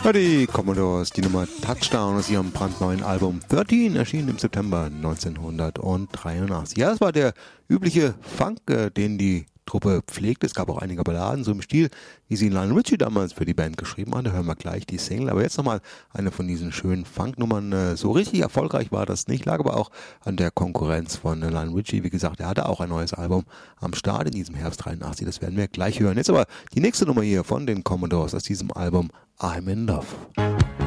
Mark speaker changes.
Speaker 1: Ja, die Commodores, die Nummer Touchdown aus ihrem brandneuen Album 13, erschienen im September 1983. Ja, das war der übliche Funk, den die Truppe pflegte. Es gab auch einige Balladen, so im Stil, wie sie Lionel Richie damals für die Band geschrieben hat. Da hören wir gleich die Single. Aber jetzt nochmal eine von diesen schönen Funk-Nummern. So richtig erfolgreich war das nicht, lag aber auch an der Konkurrenz von Lionel Richie. Wie gesagt, er hatte auch ein neues Album am Start in diesem Herbst 83. Das werden wir gleich hören. Jetzt aber die nächste Nummer hier von den Commodores aus diesem Album I'm in Love.